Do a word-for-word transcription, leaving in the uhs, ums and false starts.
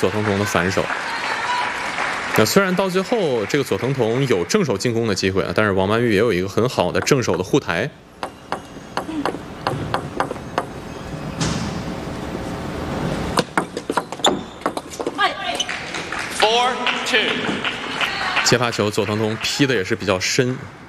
佐藤瞳的反手。那虽然到最后这个佐藤瞳有正手进攻的机会啊，但是王曼玉也有一个很好的正手的护台。 接发球，佐藤瞳劈的也是比较深。